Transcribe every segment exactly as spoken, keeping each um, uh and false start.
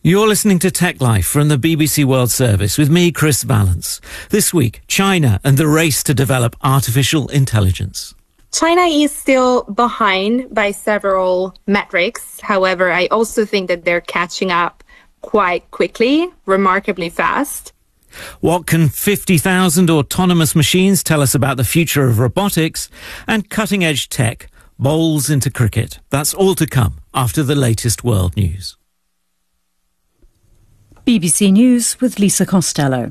You're listening to Tech Life from the B B C World Service with me, Chris Valance. This week, China and the race to develop artificial intelligence. China is still behind by several metrics. However, I also think that they're catching up quite quickly, remarkably fast. What can fifty thousand autonomous machines tell us about the future of robotics? And cutting-edge tech bowls into cricket. That's all to come after the latest world news. B B C News with Lisa Costello.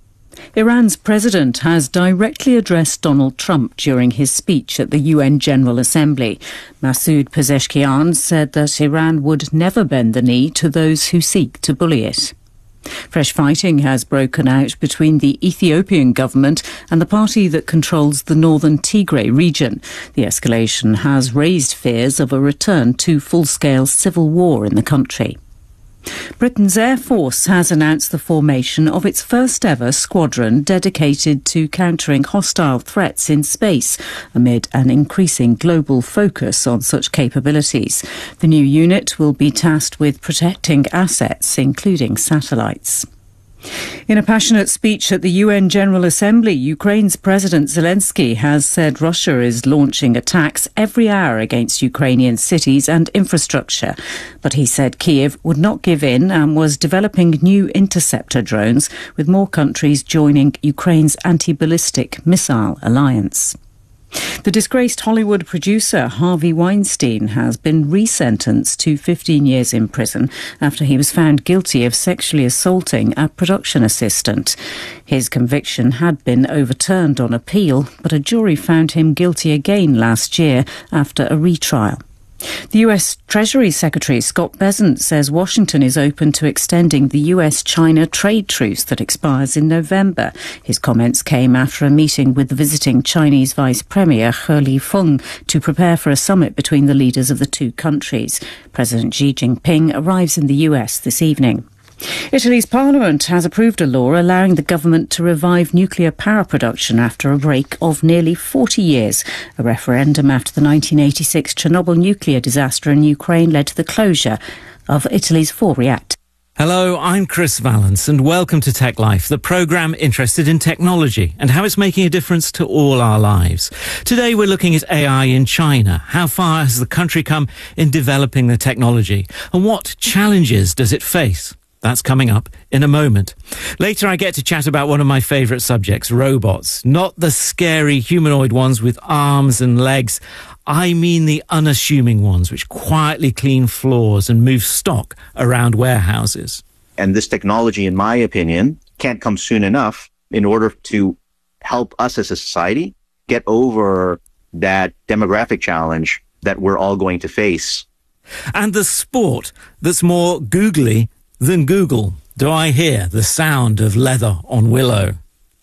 Iran's president has directly addressed Donald Trump during his speech at the U N General Assembly. Masoud Pezeshkian said that Iran would never bend the knee to those who seek to bully it. Fresh fighting has broken out between the Ethiopian government and the party that controls the northern Tigray region. The escalation has raised fears of a return to full-scale civil war in the country. Britain's Air Force has announced the formation of its first ever squadron dedicated to countering hostile threats in space amid an increasing global focus on such capabilities. The new unit will be tasked with protecting assets, including satellites. In a passionate speech at the U N General Assembly, Ukraine's President Zelensky has said Russia is launching attacks every hour against Ukrainian cities and infrastructure. But he said Kyiv would not give in and was developing new interceptor drones, with more countries joining Ukraine's anti-ballistic missile alliance. The disgraced Hollywood producer Harvey Weinstein has been resentenced to fifteen years in prison after he was found guilty of sexually assaulting a production assistant. His conviction had been overturned on appeal, but a jury found him guilty again last year after a retrial. The U S Treasury Secretary Scott Bessent says Washington is open to extending the U S China trade truce that expires in November. His comments came after a meeting with the visiting Chinese Vice Premier He Lifeng to prepare for a summit between the leaders of the two countries. President Xi Jinping arrives in the U S this evening. Italy's parliament has approved a law allowing the government to revive nuclear power production after a break of nearly forty years. A referendum after the nineteen eighty-six Chernobyl nuclear disaster in Ukraine led to the closure of Italy's four reactors. Hello, I'm Chris Valance and welcome to Tech Life, the programme interested in technology and how it's making a difference to all our lives. Today we're looking at A I in China. How far has the country come in developing the technology? And what challenges does it face? That's coming up in a moment. Later, I get to chat about one of my favourite subjects, robots. Not the scary humanoid ones with arms and legs. I mean the unassuming ones which quietly clean floors and move stock around warehouses. And this technology, in my opinion, can't come soon enough in order to help us as a society get over that demographic challenge that we're all going to face. And the sport that's more googly than Google. Do I hear the sound of leather on willow?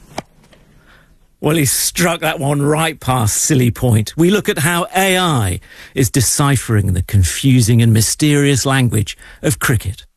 Well, he struck that one right past silly point. We look at how A I is deciphering the confusing and mysterious language of cricket.